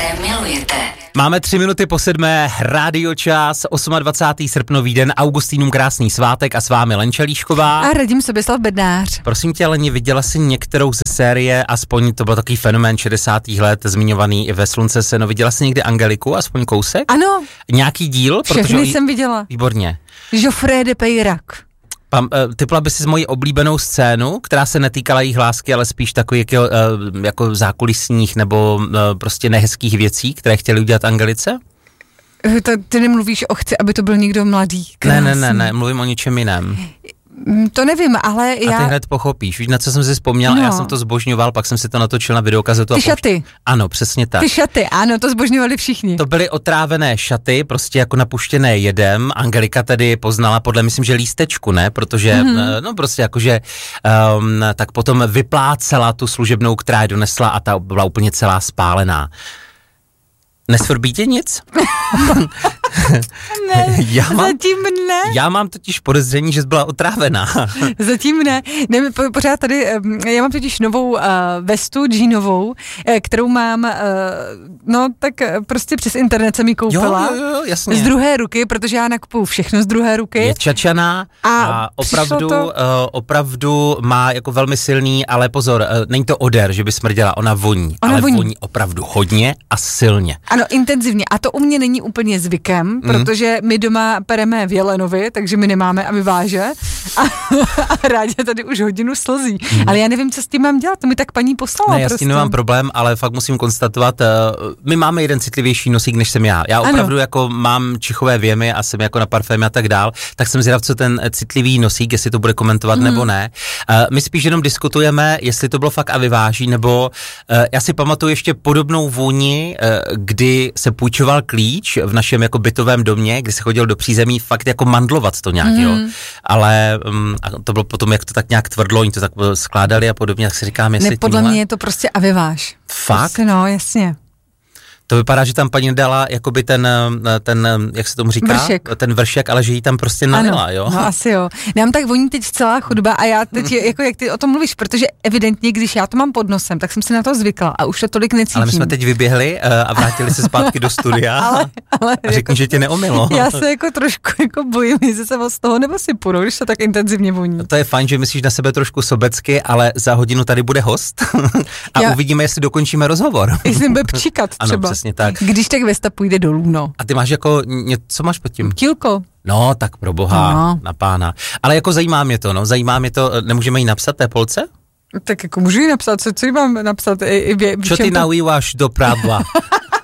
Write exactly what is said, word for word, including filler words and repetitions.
milujete. Máme tři minuty po sedmé, rádio čas, dvacátého osmého srpnový den, Augustínům krásný svátek a s vámi Lenča Líšková. A Radim Soběslav Bednář. Prosím tě, Leni, viděla jsi některou ze série, aspoň to byl takový fenomén šedesátých let, zmiňovaný i ve Slunce seno, viděla jsi někdy Angeliku, aspoň kousek? Ano. Nějaký díl? Všechny Protože jsem viděla. Výborně. Geoffrey de Peyrac. Pam, uh, typla by si z moji oblíbenou scénu, která se netýkala jejich lásky, ale spíš takových jako, uh, jako zákulisních nebo uh, prostě nehezkých věcí, které chtěli udělat Angelice? To, ty nemluvíš o chci, aby to byl někdo mladý, krásný. Ne, ne, ne, ne, mluvím o něčem jiném. To nevím, ale já... A ty hned pochopíš, víš, na co jsem si vzpomněl, no. A já jsem to zbožňoval, pak jsem si to natočil na videokazetu. Ty šaty. Ano, přesně tak. Ty šaty, ano, to zbožňovali všichni. To byly otrávené šaty, prostě jako napuštěné jedem. Angelika tedy poznala podle, myslím, že lístečku, ne? Protože, mm-hmm. no prostě jakože, um, tak potom vyplácela tu služebnou, která je donesla a ta byla úplně celá spálená. Nesvrbí tě nic? Ne, já mám, zatím ne. Já mám totiž podezření, že jsi byla otrávená. Zatím ne. ne po, pořád tady, já mám totiž novou uh, vestu džínovou, uh, kterou mám, uh, no tak uh, prostě přes internet jsem ji koupila. Jo, jo, jo, jasně. Z druhé ruky, protože já nakupuju všechno z druhé ruky. Je čačaná a, a opravdu, to... uh, opravdu má jako velmi silný, ale pozor, uh, není to odér, že by smrděla, ona voní, ona ale voní. voní opravdu hodně a silně. Ano, intenzivně. A to u mě není úplně zvykem, mm. protože my doma pereme v Jelenovi, takže my nemáme a vyváže. A, a rádi tady už hodinu slzí. Mm. Ale já nevím, co s tím mám dělat, to mi tak paní poslala. Ne, já prostě. s tím nemám problém, ale fakt musím konstatovat, uh, my máme jeden citlivější nosík, než jsem já. Já opravdu ano. jako mám čichové věmy a jsem jako na parfémy a tak dál, tak jsem zvědav, co ten citlivý nosík, jestli to bude komentovat mm. nebo ne. Uh, my spíš jenom diskutujeme, jestli to bylo fakt a vyváží, nebo uh, já si pamatuju ještě podobnou vůni, uh, kdy se půjčoval klíč v našem jako bytovém domě, kdy se chodil do přízemí fakt jako mandlovat to nějak, mm. jo. Ale um, a to bylo potom, jak to tak nějak tvrdlo, oni to tak skládali a podobně, tak si říkám, jestli ne, podle tímhle... mě je to prostě a vyváž. Fakt? Prostě, no, jasně. To vypadá, že tam paní dala jakoby ten, ten, jak se tomu říká? Vršek. Ten vršek, ale že jí tam prostě nalila, ano, jo? No asi jo. Nám tak voní teď celá chodba a já teď, jako jak ty o tom mluvíš, protože evidentně, když já to mám pod nosem, tak jsem si na to zvykla a už to tolik necítím. Ale my jsme teď vyběhli a vrátili se zpátky do studia ale, ale a řekni, jako, že tě neomilo. Já se jako trošku jako bojím, jestli se z toho nebo si půjdu, když to tak intenzivně voní. No to je fajn, že myslíš na sebe trošku sobecky, ale za hodinu tady bude host a já, uvidíme, jestli dokončíme rozhovor. Jestli bude příkat třeba. Ano, přesně tak. Když tak Vesta půjde dolů, no. A ty máš jako, co máš pod tím? Tílko. No, tak pro boha, no. Na pána. Ale jako zajímá mě to, no, zajímá mě to, nemůžeme jí napsat té Polce? Tak jako můžu jí napsat, co, co jí mám napsat? I, i vě, čo ty naujíváš doprava?